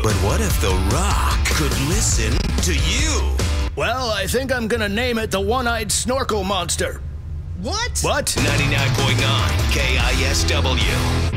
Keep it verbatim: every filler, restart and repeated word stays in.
But what if The Rock could listen to you? Well, I think I'm gonna name it the One-Eyed Snorkel Monster. What? What? ninety-nine point nine K I S W.